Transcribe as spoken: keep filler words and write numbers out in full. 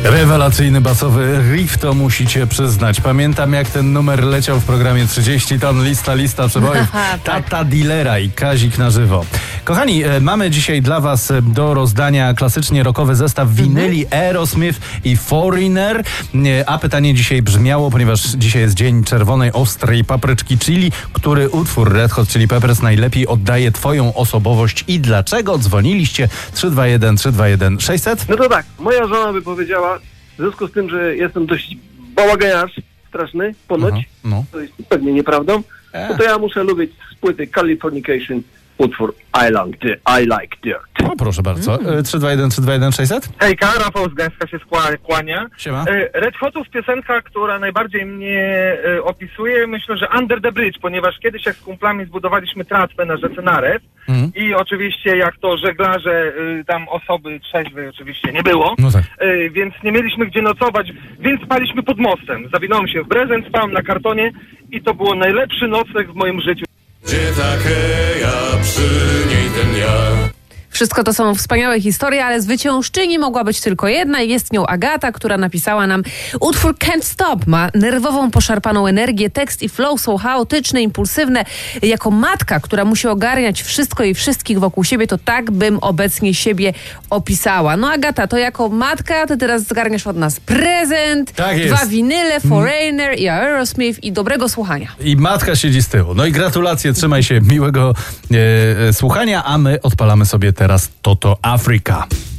Rewelacyjny basowy riff, to musicie przyznać. Pamiętam, jak ten numer leciał w programie trzydzieści ton, lista, lista przebojów. Tata Dillera i Kazik na żywo. Kochani, mamy dzisiaj dla was do rozdania klasycznie rockowy zestaw winyli Aerosmith i Foreigner. A pytanie dzisiaj brzmiało, ponieważ dzisiaj jest dzień czerwonej, ostrej papryczki chili, który utwór Red Hot Chili Peppers najlepiej oddaje twoją osobowość i dlaczego? Dzwoniliście trzy dwa jeden trzy dwa jeden sześćset. No to tak, moja żona by powiedziała, w związku z tym, że jestem dość bałaganiarz straszny, ponoć, Aha, no. to jest pewnie nieprawdą, E. no to ja muszę lubić z płyty Californication utwór I like, the, I like Dirt. O, proszę bardzo. Mm. trzy dwa jeden trzy dwa jeden sześćset. Hejka, Rafał z Gdańska się skła- kłania. Siema. E, Red Hotów piosenka, która najbardziej mnie e, opisuje, myślę, że Under the Bridge, ponieważ kiedyś jak z kumplami zbudowaliśmy tratwę na rzece Narew Mm. i oczywiście jak to żeglarze, e, tam osoby trzeźwej oczywiście nie było, No tak. e, więc nie mieliśmy gdzie nocować, więc spaliśmy pod mostem. Zawinąłem się w prezent, spałem na kartonie i to było najlepszy nocleg w moim życiu. Gdzie takie ja, przy niej ten ja. Wszystko to są wspaniałe historie, ale zwyciężczyni mogła być tylko jedna i jest nią Agata, która napisała nam utwór Can't Stop. Ma nerwową, poszarpaną energię, tekst i flow są chaotyczne, impulsywne. Jako matka, która musi ogarniać wszystko i wszystkich wokół siebie, to tak bym obecnie siebie opisała. No Agata, to jako matka ty teraz zgarniasz od nas prezent, Tak jest. dwa winyle, Foreigner i Aerosmith i dobrego słuchania. I matka siedzi z tyłu. No i gratulacje, trzymaj się, miłego e, e, słuchania, a my odpalamy sobie teraz Toto Africa.